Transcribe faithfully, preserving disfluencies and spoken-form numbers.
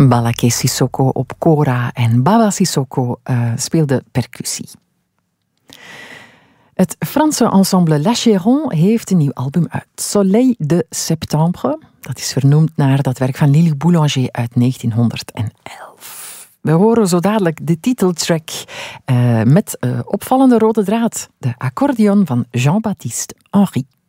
Balaké Sissoko op kora en Baba Sissoko uh, speelde percussie. Het Franse ensemble La Chéron heeft een nieuw album uit. Soleil de Septembre. Dat is vernoemd naar dat werk van Lily Boulanger uit negentienhonderdelf. We horen zo dadelijk de titeltrack uh, met uh, opvallende rode draad. De accordeon van Jean-Baptiste Henry.